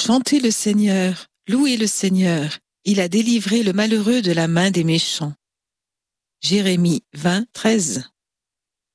Chantez le Seigneur, louez le Seigneur, il a délivré le malheureux de la main des méchants. Jérémie 20, 13.